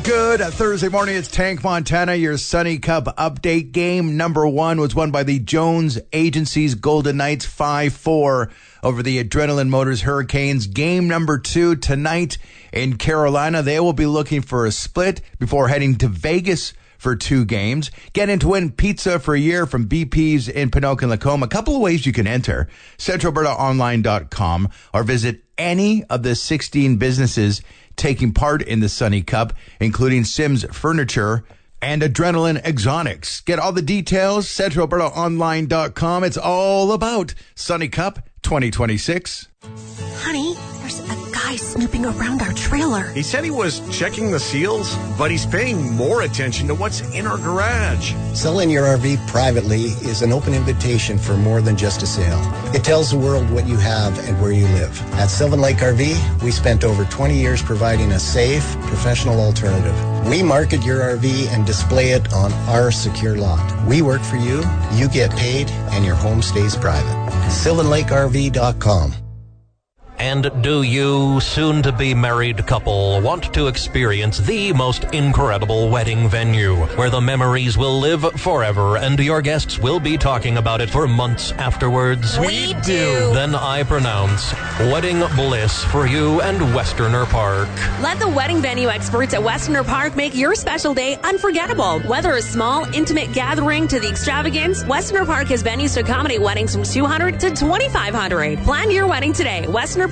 Good Thursday morning. It's Tank Montana, your Sunny Cup update. Game number 1 was won by the Jones Agency's Golden Knights 5-4 over the Adrenaline Motors Hurricanes. Game number 2 tonight in Carolina. They will be looking for a split before heading to Vegas for 2 games. Get in to win pizza for a year from BP's in Pinoque and Lacombe. A couple of ways you can enter. CentralAlbertaOnline.com or visit any of the 16 businesses taking part in the Sunny Cup, including Sims Furniture and Adrenaline Exotics. Get all the details, CentralAlbertaOnline.com. It's all about Sunny Cup 2026. Honey, there's a guy snooping around our trailer. He said he was checking the seals, but he's paying more attention to what's in our garage. Selling your RV privately is an open invitation for more than just a sale. It tells the world what you have and where you live. At Sylvan Lake RV, we spent over 20 years providing a safe, professional alternative. We market your RV and display it on our secure lot. We work for you, you get paid, and your home stays private. SylvanLakeRV.com. And do you, soon-to-be married couple, want to experience the most incredible wedding venue where the memories will live forever and your guests will be talking about it for months afterwards? We do. Then I pronounce wedding bliss for you and Westerner Park. Let the wedding venue experts at Westerner Park make your special day unforgettable. Whether a small, intimate gathering to the extravagance, Westerner Park has venues to accommodate weddings from 200 to 2,500. Plan your wedding today. WesternerPark.ca.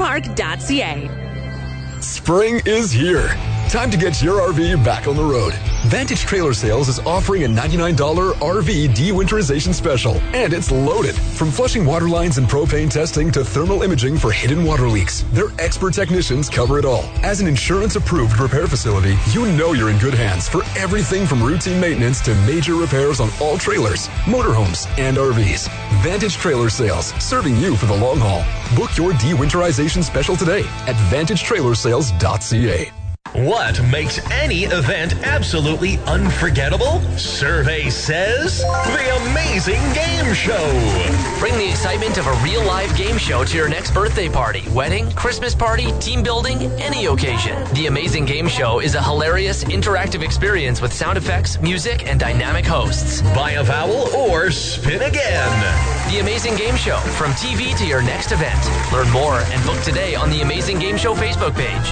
Spring is here. Time to get your RV back on the road. Vantage Trailer Sales is offering a $99 RV de-winterization special, and it's loaded. From flushing water lines and propane testing to thermal imaging for hidden water leaks, their expert technicians cover it all. As an insurance-approved repair facility, you know you're in good hands for everything from routine maintenance to major repairs on all trailers, motorhomes, and RVs. Vantage Trailer Sales, serving you for the long haul. Book your de-winterization special today at VantageTrailerSales.ca. What makes any event absolutely unforgettable? Survey says The Amazing Game Show. Bring the excitement of a real live game show to your next birthday party, wedding, Christmas party, team building, any occasion. The Amazing Game Show is a hilarious, interactive experience with sound effects, music, and dynamic hosts. Buy a vowel or spin again. The Amazing Game Show, from TV to your next event. Learn more and book today on the Amazing Game Show Facebook page.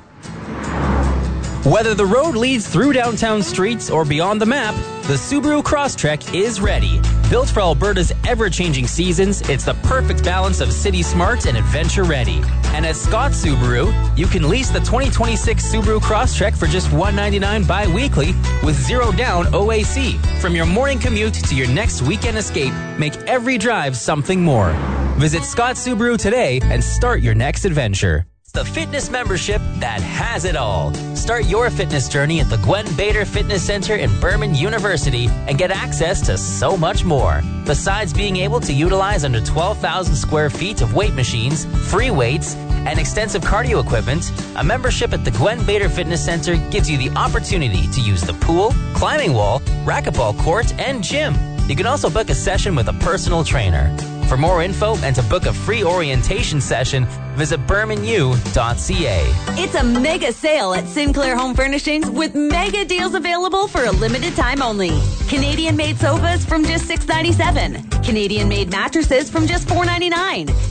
Whether the road leads through downtown streets or beyond the map, the Subaru Crosstrek is ready. Built for Alberta's ever-changing seasons, it's the perfect balance of city smart and adventure ready. And at Scott Subaru, you can lease the 2026 Subaru Crosstrek for just $199 bi-weekly with zero down OAC. From your morning commute to your next weekend escape, make every drive something more. Visit Scott Subaru today and start your next adventure. The fitness membership that has it all. Start your fitness journey at the Gwen Bader Fitness Center in Berman University and get access to so much more. Besides being able to utilize under 12,000 square feet of weight machines, free weights, and extensive cardio equipment, a membership at the Gwen Bader Fitness Center gives you the opportunity to use the pool, climbing wall, racquetball court, and gym. You can also book a session with a personal trainer. For more info and to book a free orientation session, visit BermanU.ca. It's a mega sale at Sinclair Home Furnishings with mega deals available for a limited time only. Canadian-made sofas from just $697. Canadian-made mattresses from just $499.